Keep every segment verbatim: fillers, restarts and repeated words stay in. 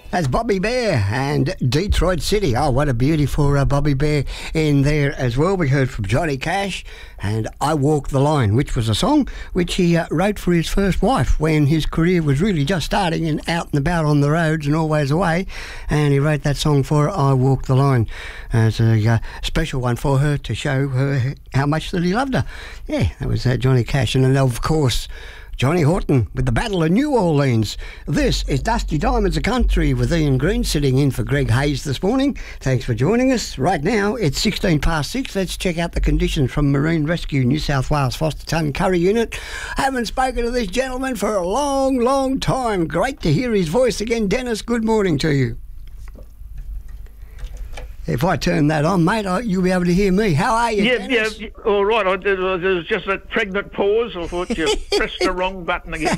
That's Bobby Bare and Detroit City. Oh, what a beauty for uh, Bobby Bare in there as well. We heard from Johnny Cash and I Walk the Line, which was a song which he uh, wrote for his first wife when his career was really just starting and out and about on the roads and always away. And he wrote that song for her, I Walk the Line, as a uh, special one for her to show her how much that he loved her. Yeah, that was uh, Johnny Cash. And then, of course, Johnny Horton with the Battle of New Orleans. This is Dusty Diamonds of Country with Ian Green sitting in for Greg Hayes this morning. Thanks for joining us. Right now, it's sixteen past six. Let's check out the conditions from Marine Rescue New South Wales Foster Ton Curry Unit. Haven't spoken to this gentleman for a long, long time. Great to hear his voice again. Dennis, good morning to you. If I turn that on, mate, I, you'll be able to hear me. How are you, Yeah, Dennis? yeah, all right. I did, there was just a pregnant pause. I thought you pressed the wrong button again.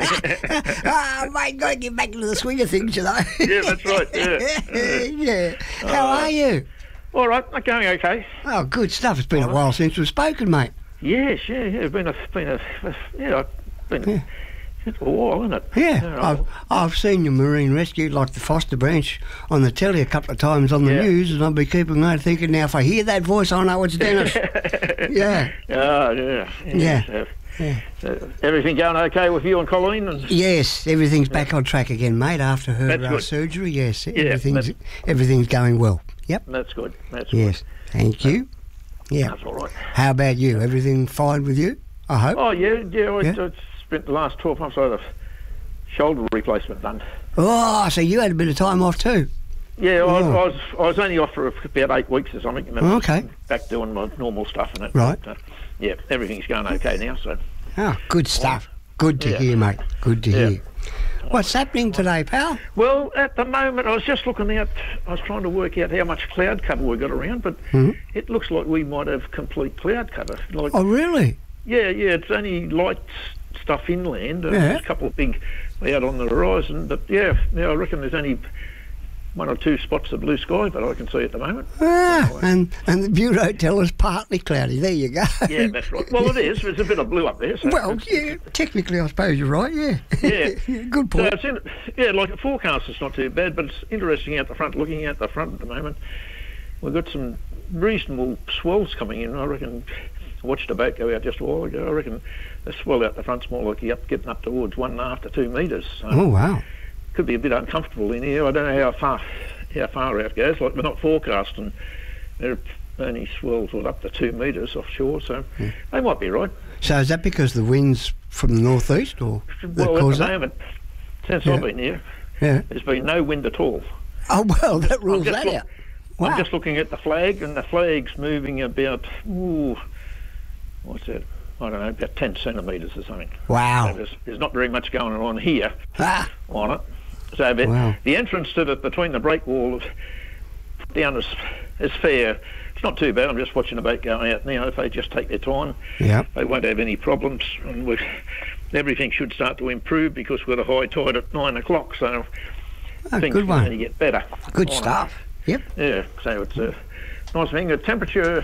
Ah, mate, got to get back into the swing of things, you know. Yeah, that's right, yeah. yeah. How Uh, are you? All right, I'm going okay. Oh, good stuff. It's been a while since we've spoken, mate. Yes, yeah, yeah. It's been a, been a, yeah, it's been Yeah. a while, isn't it? Yeah, You know, I've, I've seen your Marine Rescue, like the Foster branch, on the telly a couple of times on the Yeah. news, and I'll be keeping on thinking, now if I hear that voice, I know it's Dennis. yeah. Oh, yeah. Yeah. So, Yeah. so everything going okay with you and Colleen? And Yes, everything's back on track again, mate, after her That's uh, good. surgery. Yes, Yeah, everything's, that's- everything's going well. Yep. That's good. That's Yes, thank you. good. Yeah. That's all right. How about you? Everything fine with you? I hope. Oh, yeah, yeah. I, Yeah. I spent the last twelve months I had a shoulder replacement done. Oh, so you had a bit of time off too? Yeah, I, Oh. I was I was only off for about eight weeks or something. And then Oh, okay. Back doing my normal stuff and it. Right. But, uh, yeah, everything's going okay now. So Oh, good stuff. Good to Yeah. hear, mate. Good to Yeah. hear. What's happening today, pal? well, at the moment I was just looking out. I was trying to work out how much cloud cover we got around, but Mhm. it looks like we might have complete cloud cover. Like, Oh, really? yeah, yeah, it's only light stuff inland. Uh, Yeah. There's a couple of big out on the horizon, but yeah, yeah, I reckon there's only one or two spots of blue sky, but I can see at the moment. Ah, Oh, and, and the Bureau tell us partly cloudy. There you go. Yeah, that's right. Well, it is. There's a bit of blue up there. So Well, it's- yeah, technically I suppose you're right, yeah. Yeah. Good So point. it's in, yeah, like the forecast is not too bad, but it's interesting out the front, looking out the front at the moment. We've got some reasonable swells coming in. I reckon, I watched a boat go out just a while ago. I reckon the swell out the front's more likely up, getting up towards one and a half to two metres. So Oh, wow. could be a bit uncomfortable in here. I don't know how far how far out it goes. Like, we're not forecasting. There are only swells what, up to two metres offshore, so they might be right. So is that because the wind's from the northeast or that Well, at cause the that? moment, since Yeah. I've been here, Yeah. there's been no wind at all. Oh, well, that rules just that look- out. Wow. I'm just looking at the flag, and the flag's moving about, ooh, what's that? I don't know, about ten centimetres or something. Wow. So there's, there's not very much going on here Ah, on it. So the, Wow. the entrance to the between the breakwall of, down is, is fair. It's not too bad. I'm just watching the boat going out now. If they just take their time, yeah. they won't have any problems, and we, everything should start to improve because we're the high tide at nine o'clock. So Oh, things good will one. only get better. Good on it. stuff. Yep. Yeah, so it's a nice thing. The temperature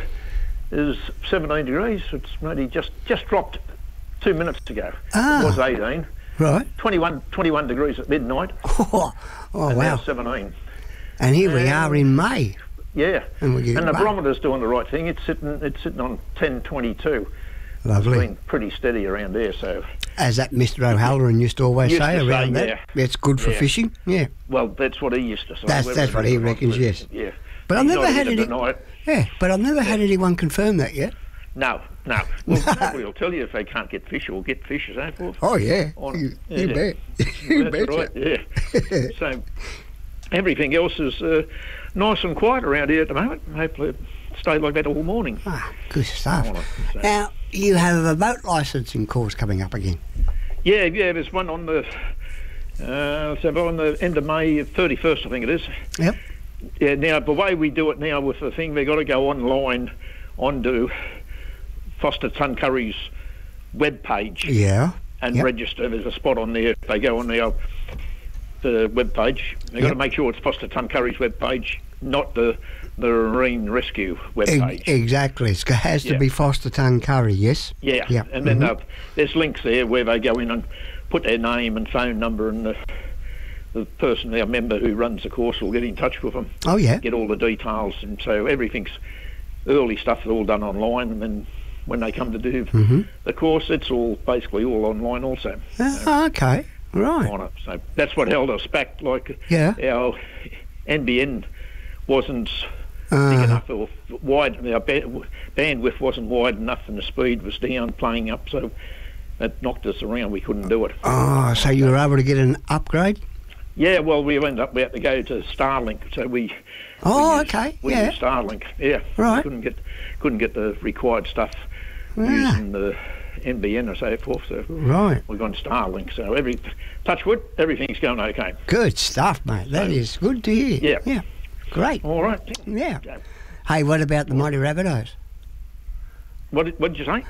is seventeen degrees. It's maybe just just dropped two minutes ago. Ah. It was eighteen. Right. twenty-one, twenty-one degrees at midnight. Oh, oh and now wow. seventeen. And here we Um, are in May. Yeah. And we're getting And the back. barometer's doing the right thing. It's sitting it's sitting on ten twenty-two. It's Lovely. been pretty steady around there. So, As that Mister O'Halloran used to always Used say to around say, that. yeah. It's good for Yeah. fishing. Yeah. well, that's what he used to say. That's- Whether that's what it he is or not, reckons, but- yes. Yeah. But I've He's never not had here to any. deny it. Yeah, but I've never had anyone confirm that yet. No, no. Well, nobody will tell you if they can't get fish or get fish and so forth. Oh yeah, On- you, you yeah. bet. you That's betcha. right, yeah. So everything else is uh, nice and quiet around here at the moment. Hopefully it stays like that all morning. Ah, good stuff. All right, so- Now you have a boat licensing course coming up again. Yeah, yeah, there's one on the, uh, so on the end of May, thirty-first I think it is. Yep. Yeah, now the way we do it now with the thing, they've got to go online onto Foster Ton Curry's webpage Yeah. and Yep. register. There's a spot on there. If they go on the, the webpage, they've got Yep. to make sure it's Foster Ton Curry's webpage, not the the Marine Rescue E- webpage. exactly. It has to Yeah. be Foster Ton Curry. Yes. Yeah, Yeah. and then Mhm. uh, there's links there where they go in and put their name and phone number and the the person, our member who runs the course, will get in touch with them. Oh, yeah. Get all the details, and so everything's early stuff is all done online, and then when they come to do Mm-hmm. the course, it's all basically all online also. Ah, okay. Right. On it. So that's what held us back. Like Yeah. our N B N wasn't Uh, big enough or wide. Our ba- bandwidth wasn't wide enough, and the speed was down, playing up. So that knocked us around. We couldn't do it. Oh, so you were able to get an upgrade? Yeah. Well, we ended up we had to go to Starlink. So we. Oh, we used, okay. We Yeah. used Starlink. Yeah. Right. We couldn't get couldn't get the required stuff Yeah. using the N B N or so forth. So Right. we've gone Starlink. So every touch wood, everything's going okay. Good stuff, mate. That is good to hear. Yeah. Yeah. Great. All right. Yeah. Hey, what about the Mighty Rabbitohs? What did, what did you say?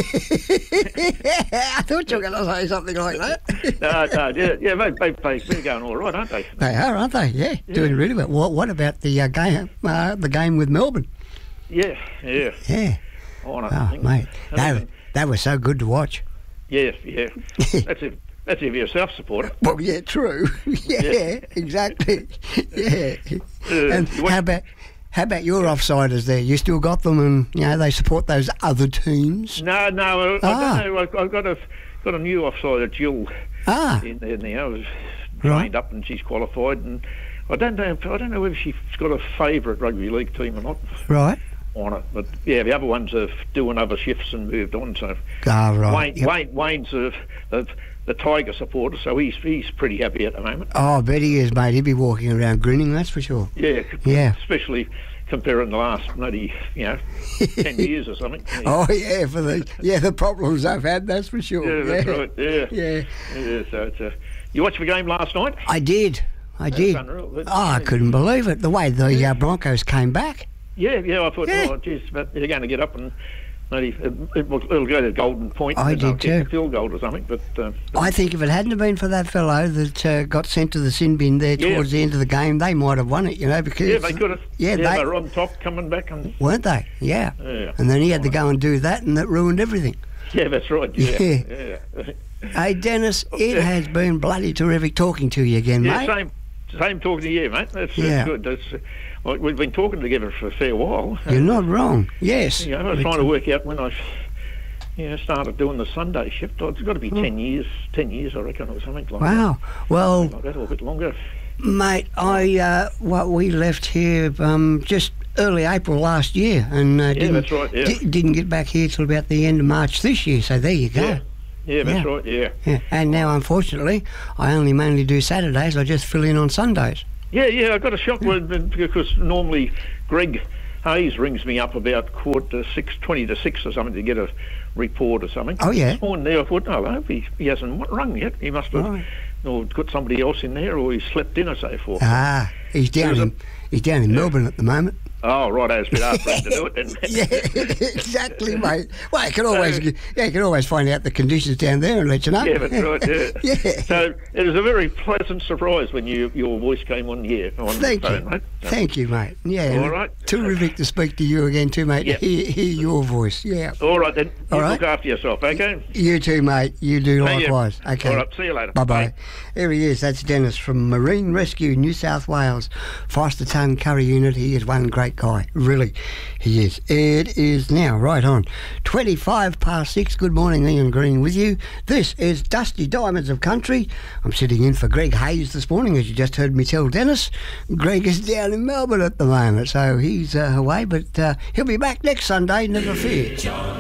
I thought you were going to say something like that. no, no, yeah, yeah, they, they, they, they're going all right, aren't they? They are, aren't they? Yeah, Yeah. doing really well. What, what about the uh, game? Uh, the game with Melbourne? Yeah, yeah. Yeah. Oh, no, Oh, thing- mate, I that, mean, that was so good to watch. yeah, yeah. That's if that's if you're a self-supporter. Well, yeah, true. yeah, Yeah. exactly. Yeah. Uh, and you watch- how about how about your offsiders there? You still got them, and you know they support those other teams. No, no, I, Ah. I don't know. I've, I've got a got a new offsider, Jill, Ah, in there now. Right. Trained up and she's qualified, and I don't know. I don't know whether she's got a favourite rugby league team or not right. on it. But yeah, the other ones are doing other shifts and moved on. So Ah, right. Wayne, Yep. Wayne Wayne's a, a, the Tiger supporter, so he's he's pretty happy at the moment. Oh, I bet he is, mate. He'd be walking around grinning, that's for sure. Yeah, Yeah. especially comparing the last maybe you know ten years or something. Yeah, Oh, yeah, for the yeah the problems I've had, that's for sure. yeah that's right. Yeah, Yeah, yeah. So it's a, you watched the game last night? I did. I That's did. unreal. That's- Oh, I couldn't believe it. The way the uh, Broncos came back. Yeah, yeah. I thought, Yeah. oh, geez, but they're going to get up and maybe it, it will, it'll go to golden point. I and they'll did kick too. a field goal or something. But uh, I think if it hadn't have been for that fellow that uh, got sent to the sin bin there Yeah. towards the end of the game, they might have won it, you know, because... yeah, they could have. Yeah, Yeah, they- they were on top, coming back, and Weren't they? Yeah. yeah, And then he had to go and do that, and that ruined everything. yeah, that's right. Yeah, Yeah. yeah. Hey, Dennis, it Yeah. has been bloody terrific talking to you again, Yeah, mate. same, same talking to you, mate. That's, Yeah. that's good. That's, uh, well, we've been talking together for a fair while. You're not wrong. Yes. You know, I was trying to work out when I, you know, started doing the Sunday shift. Oh, it's got to be ten years, ten years, I reckon, or something like Wow. Well, that. Like that, or a bit longer. mate, I uh, what we left here um, just early April last year, and uh, didn't, that's right, yeah. di- didn't get back here till about the end of March this year. So there you go. Yeah, yeah, that's Yeah. right. Yeah, Yeah. And now, unfortunately, I only mainly do Saturdays. I just fill in on Sundays. yeah, yeah. I got a shock when, because normally Greg Hayes rings me up about quarter to six, twenty to six or something to get a report or something. Oh, yeah. This morning there, I thought, no, I hope he, he hasn't rung yet. He must have Right. or got somebody else in there, or he slept in or so forth. Ah, he's down There's a- in he's down in Melbourne at the moment. Oh, right, I was a bit hard for him to do it then. Yeah, exactly, mate. Well, you can always yeah, you can always find out the conditions down there and let you know. Yeah, that's right, yeah. Yeah. So it was a very pleasant surprise when you your voice came on here on Thank the phone, you. mate. So, Thank you, mate. Yeah. All right. Terrific to speak to you again too, mate. Yeah. Hear, hear your voice. Yeah. all right then. You All right. look after yourself, okay? You too, mate. You do Thank you. likewise. Okay. All right, see you later. Bye bye. There he is. That's Dennis from Marine Rescue, New South Wales. Foster Ton Curry Unit. He is one great guy. Really, he is. It is now right on twenty-five past six. Good morning, Ian Green with you. This is Dusty Diamonds of Country. I'm sitting in for Greg Hayes this morning, as you just heard me tell Dennis. Greg is down in Melbourne at the moment, so he's uh, away, but uh, he'll be back next Sunday, never fear. Big John,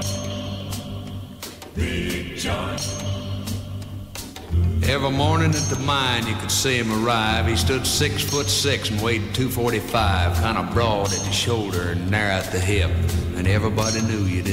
Big John. Every morning at the mine you could see him arrive. He stood six foot six and weighed two forty-five, kind of broad at the shoulder and narrow at the hip, and everybody knew you didn't